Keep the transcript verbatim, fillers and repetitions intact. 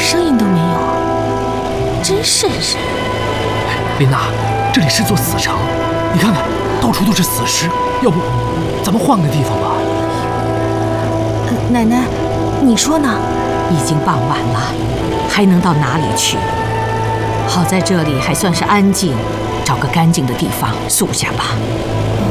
声音都没有，真瘆人。 琳娜，这里是座死城，你看看，到处都是死尸，要不咱们换个地方吧？ 呃、奶奶，你说呢？ 已经傍晚了，还能到哪里去？好在这里还算是安静，找个干净的地方宿下吧。